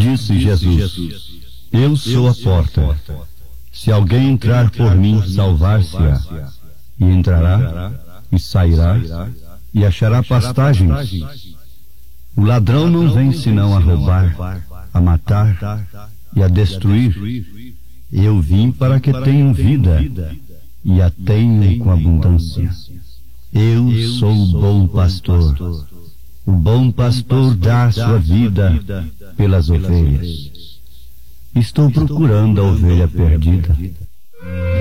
Disse Jesus: Eu sou a porta. Se alguém entrar por mim, salvar-se-á. E entrará, e sairá, e achará pastagens. O ladrão não vem senão a roubar, a matar e a destruir. Eu vim para que tenham vida, e a tenham com abundância. Eu sou o bom pastor. O bom pastor dá a sua vida pelas ovelhas. Estou procurando a ovelha perdida.